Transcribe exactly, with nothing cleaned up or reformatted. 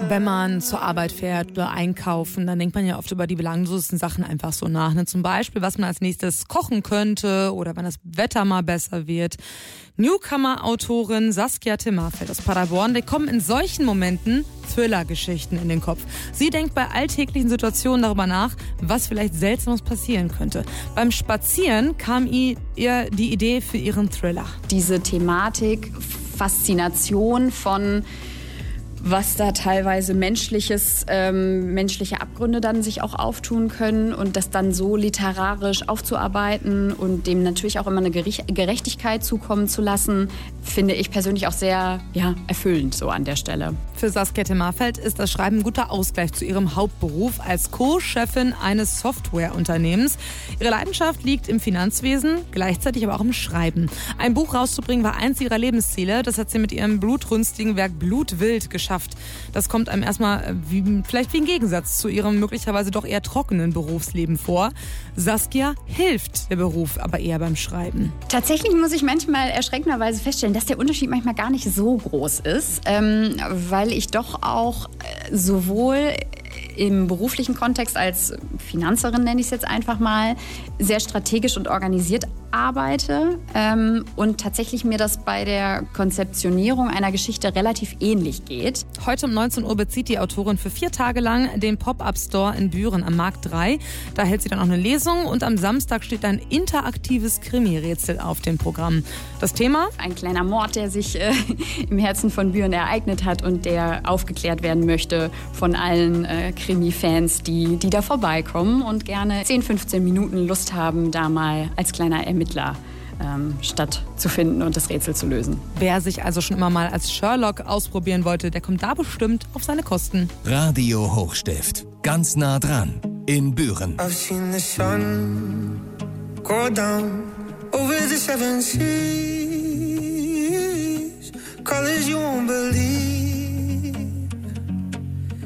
Wenn man zur Arbeit fährt oder einkaufen, dann denkt man ja oft über die belanglosesten Sachen einfach so nach. Ne? Zum Beispiel, was man als nächstes kochen könnte oder wann das Wetter mal besser wird. Newcomer-Autorin Saskia Timmerfeld aus Paderborn, die kommen in solchen Momenten Thriller-Geschichten in den Kopf. Sie denkt bei alltäglichen Situationen darüber nach, was vielleicht Seltsames passieren könnte. Beim Spazieren kam ihr die Idee für ihren Thriller. Diese Thematik, Faszination von was da teilweise menschliches, ähm, menschliche Abgründe dann sich auch auftun können und das dann so literarisch aufzuarbeiten und dem natürlich auch immer eine Gerechtigkeit zukommen zu lassen, finde ich persönlich auch sehr ja, erfüllend so an der Stelle. Für Saskia Timmerfeld ist das Schreiben ein guter Ausgleich zu ihrem Hauptberuf als Co-Chefin eines Softwareunternehmens. Ihre Leidenschaft liegt im Finanzwesen, gleichzeitig aber auch im Schreiben. Ein Buch rauszubringen war eins ihrer Lebensziele. Das hat sie mit ihrem blutrünstigen Werk Blutwild geschafft. Das kommt einem erstmal wie, vielleicht wie ein Gegensatz zu ihrem möglicherweise doch eher trockenen Berufsleben vor. Saskia hilft der Beruf aber eher beim Schreiben. Tatsächlich muss ich manchmal erschreckenderweise feststellen, dass der Unterschied manchmal gar nicht so groß ist, ähm, weil ich doch auch äh, sowohl im beruflichen Kontext als Finanzerin, nenne ich es jetzt einfach mal, sehr strategisch und organisiert arbeite ähm, und tatsächlich mir das bei der Konzeptionierung einer Geschichte relativ ähnlich geht. Heute um neunzehn Uhr bezieht die Autorin für vier Tage lang den Pop-Up-Store in Büren am Markt drei. Da hält sie dann auch eine Lesung und am Samstag steht ein interaktives Krimi-Rätsel auf dem Programm. Das Thema? Ein kleiner Mord, der sich äh, im Herzen von Büren ereignet hat und der aufgeklärt werden möchte von allen äh, Krimi-Fans, die, die da vorbeikommen und gerne zehn, fünfzehn Minuten Lust haben, da mal als kleiner Ermittler ähm, stattzufinden und das Rätsel zu lösen. Wer sich also schon immer mal als Sherlock ausprobieren wollte, der kommt da bestimmt auf seine Kosten. Radio Hochstift. Ganz nah dran. In Büren. I've seen the sun go down over the seven seas. Colors you